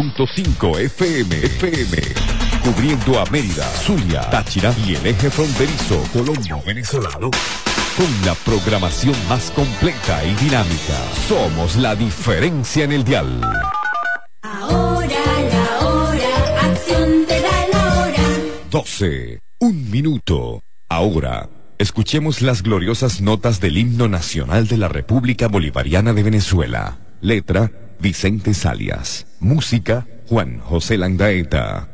100.5 FM, cubriendo a Mérida, Zulia, Táchira y el eje fronterizo colombo-venezolano. Con la programación más completa y dinámica, somos la diferencia en el dial. Ahora la hora, acción te da la hora. 12, 1 minuto. Ahora, escuchemos las gloriosas notas del himno nacional de la República Bolivariana de Venezuela. Letra, Vicente Salias. Música, Juan José Landaeta.